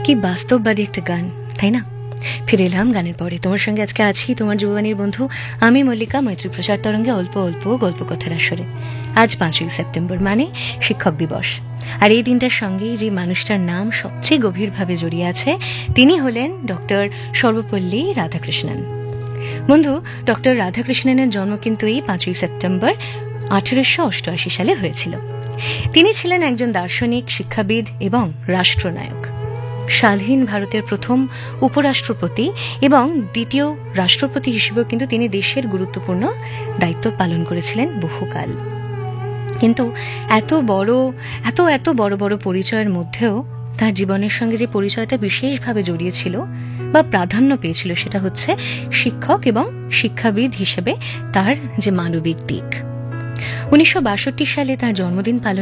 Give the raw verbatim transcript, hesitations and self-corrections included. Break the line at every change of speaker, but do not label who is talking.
কি বাস্তববাদী একটা গান, তাই না? ফিরে এলাম গানের পরে। তোমার সঙ্গে আজকে আছি তোমার যুববাণীর বন্ধু আমি মল্লিকা, মৈত্রী প্রচার তরঙ্গে অল্প অল্প গল্প কথার আসরে। আজ পাঁচই সেপ্টেম্বর মানে শিক্ষক দিবস। আর এই দিনটার সঙ্গেই যে মানুষটার নাম সবচেয়ে গভীরভাবে জড়িয়ে আছে তিনি হলেন ডক্টর সর্বপল্লী রাধাকৃষ্ণন। বন্ধু, ডক্টর রাধাকৃষ্ণনের জন্ম কিন্তু এই পাঁচই সেপ্টেম্বর আঠেরোশো অষ্টআশি সালে হয়েছিল। তিনি ছিলেন একজন দার্শনিক, শিক্ষাবিদ এবং রাষ্ট্রনায়ক। স্বাধীন ভারতের প্রথম উপরাষ্ট্রপতি এবং দ্বিতীয় রাষ্ট্রপতি হিসেবেও কিন্তু তিনি দেশের গুরুত্বপূর্ণ দায়িত্ব পালন করেছিলেন বহুকাল। কিন্তু এত বড় এত এত বড় বড় পরিচয়ের মধ্যেও তার জীবনের সঙ্গে যে পরিচয়টা বিশেষভাবে জড়িয়েছিল বা প্রাধান্য পেয়েছিল সেটা হচ্ছে শিক্ষক এবং শিক্ষাবিদ হিসেবে তার যে মানবিক দিক। উনিশশো বাষট্টি সালে তার জন্মদিন পালন